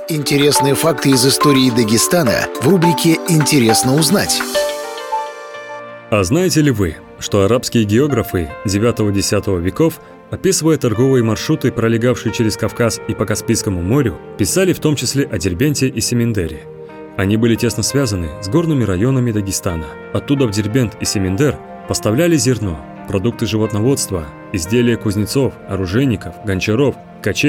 Интересные факты из истории Дагестана в рубрике «Интересно узнать». А знаете ли вы, что арабские географы IX-X веков, описывая торговые маршруты, пролегавшие через Кавказ и по Каспийскому морю, писали в том числе о Дербенте и Семендере? Они были тесно связаны с горными районами Дагестана. Оттуда в Дербент и Семендер поставляли зерно, продукты животноводства, изделия кузнецов, оружейников, гончаров, ткачей